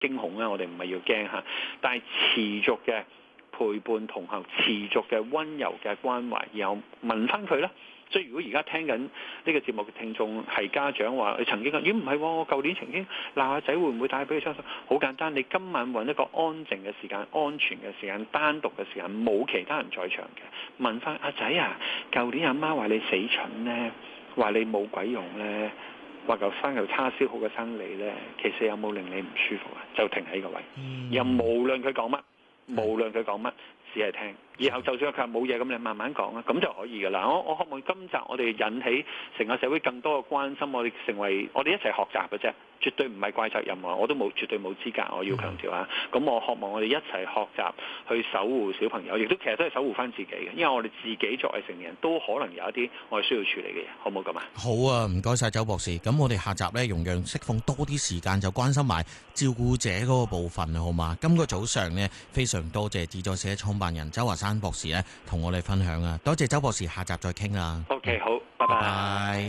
驚恐啦，我哋唔係要驚嚇，但係持續嘅陪伴同行，持續嘅溫柔嘅關懷，然後問翻佢啦。所以如果而家聽緊呢個節目嘅聽眾係家長話，你曾經咦唔係喎，我舊年曾經鬧阿仔會唔會帶俾佢傷心？好簡單，你今晚揾一個安靜嘅時間、安全嘅時間、單獨嘅時間，冇其他人在場嘅，問翻阿仔啊，舊年阿媽話你死蠢呢，話你冇鬼用呢，話嚿生嚿叉燒好過生你呢，其實有冇令你唔舒服啊？就停喺個位，又無論佢講乜，無論佢講乜，只係聽。然後就算佢話冇嘢咁，你慢慢講啦，咁就可以㗎啦。我希望今集我哋引起成個社會更多嘅關心，我哋成為我哋一齊學習嘅啫，絕對唔係怪責任何，我都絕對冇資格，我要強調啊。咁我希望我哋一齊學習去守護小朋友，亦都其實都係守護翻自己嘅，因為我哋自己作為成年人都可能有一啲我哋需要處理嘅嘢，好唔好咁啊？ 好啊，唔該晒周博士。咁我哋下集呢，容讓釋放多啲時間，就關心埋照顧者嗰個部分好嘛？今個早上呢，非常多謝自在社創辦人周華山博士呢，同我哋分享啊！多謝周博士，下集再傾啦。 OK， 好，拜拜。